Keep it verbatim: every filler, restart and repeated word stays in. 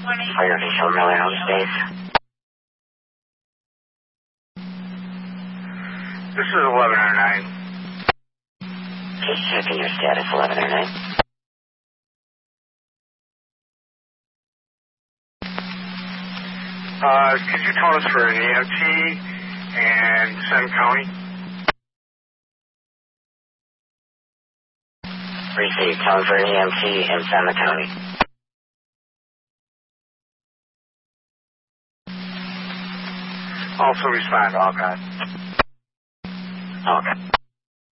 Fire Control Miller Home Space. This is eleven oh nine. Just checking your status, eleven oh nine. Uh, could you tell us for an E M T and Sun County? Received. Tone for an E M T in San County. Also respond, all guys. Okay.